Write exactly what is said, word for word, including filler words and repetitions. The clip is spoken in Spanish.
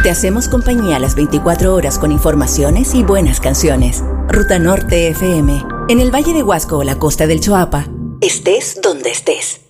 Te hacemos compañía las veinticuatro horas con informaciones y buenas canciones. Ruta Norte F M. En el Valle de Huasco o la costa del Choapa, estés donde estés.